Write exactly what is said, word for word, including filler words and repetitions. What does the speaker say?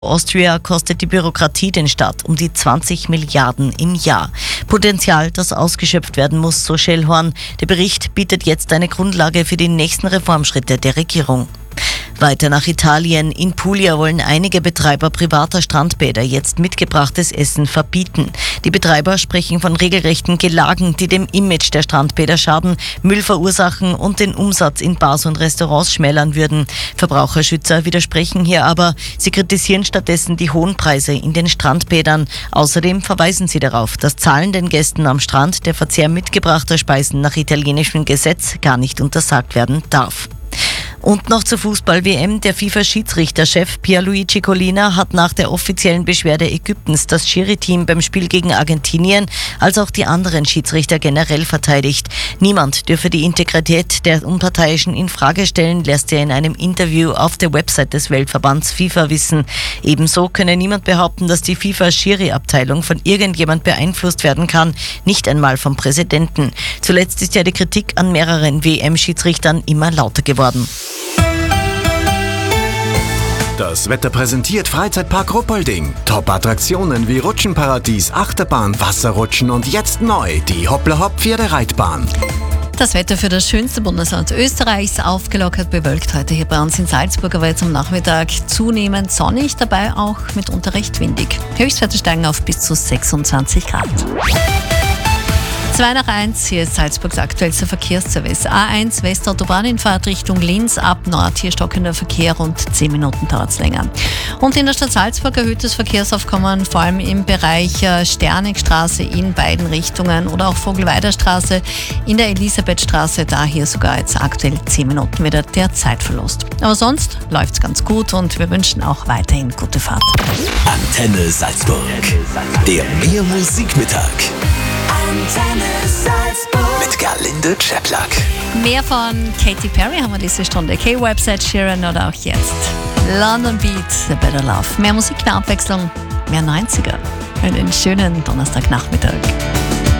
Austria kostet die Bürokratie den Staat um die zwanzig Milliarden im Jahr. Potenzial, das ausgeschöpft werden muss, so Schellhorn. Der Bericht bietet jetzt eine Grundlage für die nächsten Reformschritte der Regierung. Weiter nach Italien. In Puglia wollen einige Betreiber privater Strandbäder jetzt mitgebrachtes Essen verbieten. Die Betreiber sprechen von regelrechten Gelagen, die dem Image der Strandbäder schaden, Müll verursachen und den Umsatz in Bars und Restaurants schmälern würden. Verbraucherschützer widersprechen hier aber. Sie kritisieren stattdessen die hohen Preise in den Strandbädern. Außerdem verweisen sie darauf, dass zahlenden Gästen am Strand der Verzehr mitgebrachter Speisen nach italienischem Gesetz gar nicht untersagt werden darf. Und noch zur Fußball-W M. Der FIFA-Schiedsrichterchef Pierluigi Collina hat nach der offiziellen Beschwerde Ägyptens das Schiri-Team beim Spiel gegen Argentinien als auch die anderen Schiedsrichter generell verteidigt. Niemand dürfe die Integrität der Unparteiischen in Frage stellen, lässt er in einem Interview auf der Website des Weltverbands FIFA wissen. Ebenso könne niemand behaupten, dass die FIFA-Schiri-Abteilung von irgendjemand beeinflusst werden kann, nicht einmal vom Präsidenten. Zuletzt ist ja die Kritik an mehreren W M-Schiedsrichtern immer lauter geworden. Das Wetter präsentiert Freizeitpark Ruppolding. Top-Attraktionen wie Rutschenparadies, Achterbahn, Wasserrutschen und jetzt neu die Hoppla-Hopp-Pferdereitbahn. Das Wetter für das schönste Bundesland Österreichs, aufgelockert bewölkt heute hier bei uns in Salzburg, aber jetzt am Nachmittag zunehmend sonnig, dabei auch mitunter recht windig. Höchstwerte steigen auf bis zu sechsundzwanzig Grad. zwei nach eins, hier ist Salzburgs aktuellster Verkehrsservice. A eins Westautobahninfahrt Richtung Linz, ab Nord, hier stockender Verkehr, rund zehn Minuten dauert es länger. Und in der Stadt Salzburg erhöhtes Verkehrsaufkommen, vor allem im Bereich Sternigstraße in beiden Richtungen oder auch Vogelweiderstraße in der Elisabethstraße, da hier sogar jetzt aktuell zehn Minuten wieder der Zeitverlust. Aber sonst läuft es ganz gut und wir wünschen auch weiterhin gute Fahrt. Antenne Salzburg, der Mehr Musikmittag. Antenne Salzburg mit Gerlinde Czeplak. Mehr von Katy Perry haben wir diese Stunde. K-Website, Sheeran oder auch jetzt London Beat, The Better Love. Mehr Musik, mehr Abwechslung, mehr neunziger. Einen schönen Donnerstagnachmittag.